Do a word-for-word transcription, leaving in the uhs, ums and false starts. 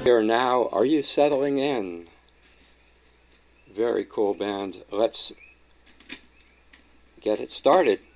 Here now, are you settling in? Very cool band. Let's get it started.